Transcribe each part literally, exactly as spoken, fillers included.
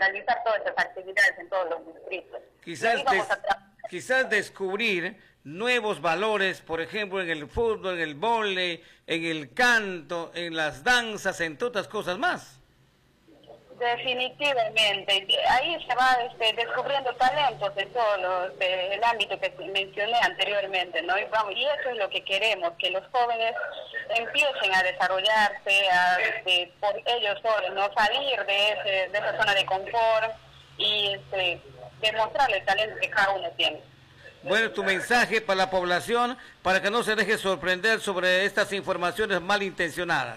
centralizar todas esas actividades en todos los distritos. Quizás, des, quizás descubrir nuevos valores, por ejemplo, en el fútbol, en el vóley, en el canto, en las danzas, entre otras cosas más. Definitivamente, ahí se va este, descubriendo talentos en todo los, de, el ámbito que mencioné anteriormente, ¿no? Y, vamos, y eso es lo que queremos, que los jóvenes empiecen a desarrollarse, a, este, por ellos solos, ¿no? Salir de, ese, de esa zona de confort y este, demostrarle el talento que cada uno tiene. Bueno, tu mensaje para la población, para que no se deje sorprender sobre estas informaciones malintencionadas.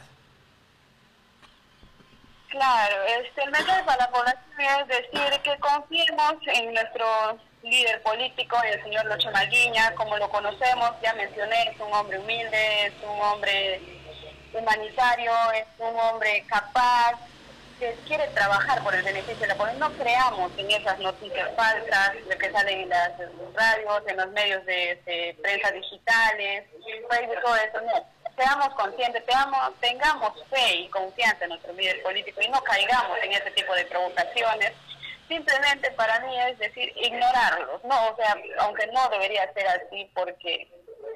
Claro, este, el mensaje para la población es decir que confiemos en nuestro líder político, el señor Lucho Maguiña, como lo conocemos, ya mencioné, es un hombre humilde, es un hombre humanitario, es un hombre capaz, que quiere trabajar por el beneficio de la población. No creamos en esas noticias falsas, de que salen en las radios, en los medios de, de prensa digitales, Facebook, todo eso, no. Seamos conscientes, tengamos, tengamos fe y confianza en nuestro líder político y no caigamos en ese tipo de provocaciones. Simplemente para mí es decir, ignorarlos, no, o sea, aunque no debería ser así porque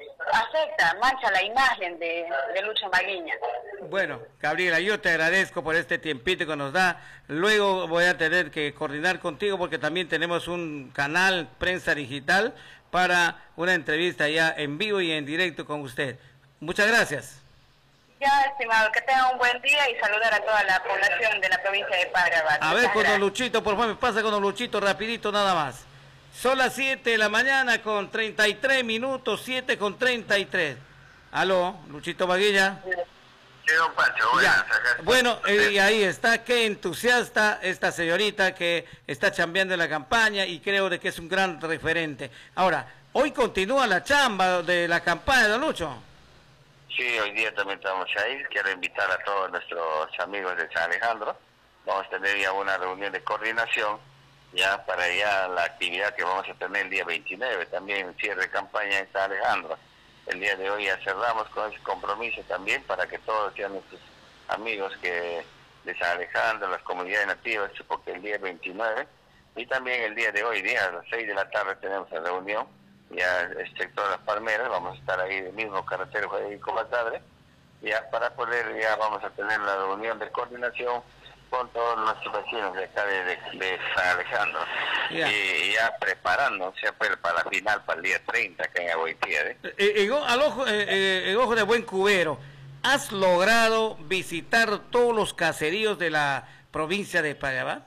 afecta, mancha la imagen de, de Lucho Maguiña. Bueno, Gabriela, yo te agradezco por este tiempito que nos da. Luego voy a tener que coordinar contigo porque también tenemos un canal Prensa Digital para una entrevista ya en vivo y en directo con usted. Muchas gracias. Ya, estimado, que tenga un buen día y saludar a toda la población de la provincia de Padre Abad. A ver, con don Luchito, por favor, me pasa con don Luchito rapidito nada más. Son las siete de la mañana con treinta y tres minutos, siete con treinta y tres. Aló, Luchito Maguiña. Sí, don Pancho, buenas. Bueno, eh, y ahí está, qué entusiasta esta señorita que está chambeando en la campaña y creo de que es un gran referente. Ahora, hoy continúa la chamba de la campaña, don Lucho. Sí, hoy día también estamos ahí. Quiero invitar a todos nuestros amigos de San Alejandro. Vamos a tener ya una reunión de coordinación ya para ya la actividad que vamos a tener el día veintinueve, también cierre de campaña en San Alejandro. El día de hoy ya cerramos con ese compromiso también para que todos sean nuestros amigos que de San Alejandro, las comunidades nativas, porque el día veintinueve y también el día de hoy, día a las seis de la tarde tenemos la reunión, ya el sector de las palmeras, vamos a estar ahí del mismo carretero Federico Baltadre, ya para poder, ya vamos a tener la reunión de coordinación con todos nuestros vecinos de acá de, de, de San Alejandro, yeah. y, y ya preparándose pues, para la final, para el día treinta acá en Agüitía. ¿eh? Eh, eh, al ojo, eh, eh, el ojo de buen cubero, ¿has logrado visitar todos los caseríos de la provincia de Payabá?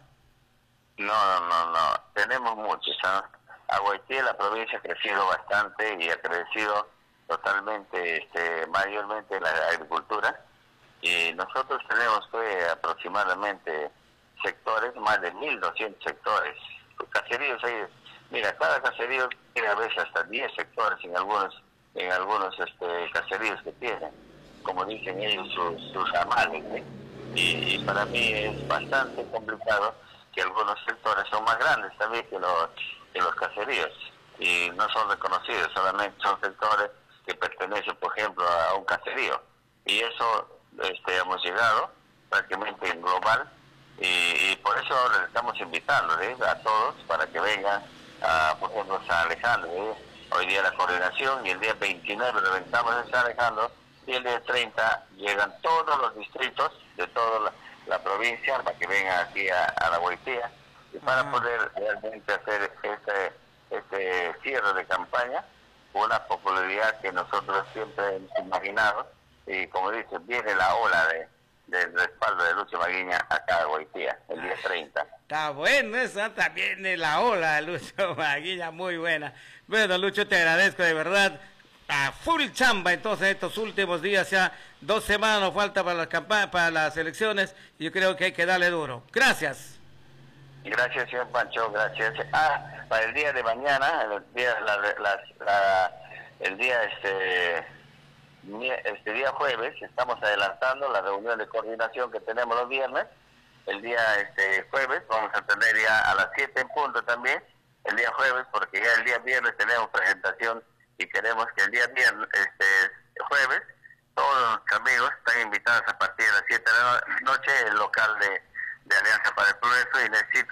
No, no, no, no, tenemos muchos, ¿sabes? Agüitía, la provincia ha crecido bastante y ha crecido totalmente, este, mayormente la agricultura. Y nosotros tenemos pues, aproximadamente sectores, más de mil doscientos sectores. Caseríos hay, mira, cada caserío tiene a veces hasta diez sectores en algunos en algunos este, caseríos que tienen, como dicen ellos, sus, sus ramales. ¿eh? Y, y para mí es bastante complicado que algunos sectores son más grandes también que los, que los caseríos y no son reconocidos, solamente son sectores que pertenecen, por ejemplo, a un caserío. Y eso Este, hemos llegado prácticamente en global y, y por eso ahora les estamos invitando ¿eh? a todos para que vengan a, por ejemplo, San Alejandro. ¿eh? Hoy día la coordinación y el día veintinueve reventamos en San Alejandro y el día treinta llegan todos los distritos de toda la, la provincia para que vengan aquí a, a la Agüitía y para uh-huh. poder realmente hacer este, este cierre de campaña con una popularidad que nosotros siempre hemos imaginado. Y como dicen, viene la ola de del respaldo de Lucho Maguiña acá a Agüitía, el día treinta. Está bueno, esa también viene la ola de Lucho Maguiña, muy buena. Bueno, Lucho, te agradezco de verdad. A full chamba entonces estos últimos días, ya dos semanas nos falta para las campañas, para las elecciones, y yo creo que hay que darle duro. Gracias. Gracias, señor Pancho, gracias. Ah, para el día de mañana, el día, la, la, la, el día este... Este día jueves estamos adelantando la reunión de coordinación que tenemos los viernes. El día este jueves vamos a tener ya a las siete en punto también, el día jueves, porque ya el día viernes tenemos presentación y queremos que el día viernes, este jueves, todos los amigos están invitados a partir de las siete de la noche, el local de, de Alianza para el Progreso, y necesito